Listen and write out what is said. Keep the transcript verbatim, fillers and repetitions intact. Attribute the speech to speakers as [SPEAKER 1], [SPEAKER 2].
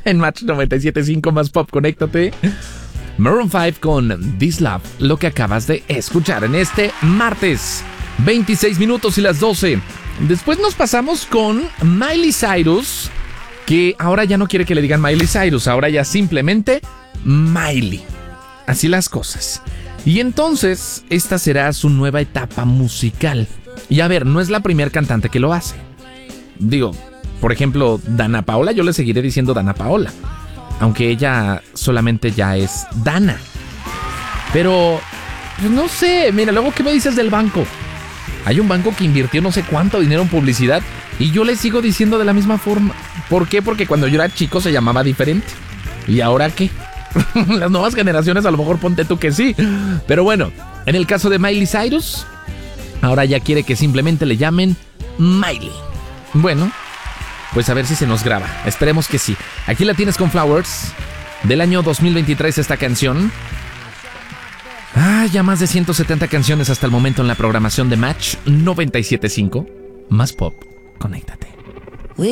[SPEAKER 1] En Match noventa y siete punto cinco más pop, conéctate. Maroon cinco con This Love, lo que acabas de escuchar en este martes. veintiséis minutos y las doce. Después nos pasamos con Miley Cyrus, que ahora ya no quiere que le digan Miley Cyrus, ahora ya simplemente Miley. Así las cosas. Y entonces, esta será su nueva etapa musical. Y a ver, no es la primer cantante que lo hace. Digo, por ejemplo, Dana Paola, yo le seguiré diciendo Dana Paola, aunque ella solamente ya es Dana. Pero, pues no sé, mira, luego, ¿qué me dices del banco? Hay un banco que invirtió no sé cuánto dinero en publicidad y yo le sigo diciendo de la misma forma. ¿Por qué? Porque cuando yo era chico se llamaba diferente. ¿Y ahora qué? Las nuevas generaciones a lo mejor ponte tú que sí. Pero bueno, en el caso de Miley Cyrus, ahora ya quiere que simplemente le llamen Miley. Bueno, pues a ver si se nos graba. Esperemos que sí. Aquí la tienes con Flowers, del año dos mil veintitrés esta canción. Ah, ya más de ciento setenta canciones hasta el momento en la programación de Match noventa y siete punto cinco. Más pop, conéctate.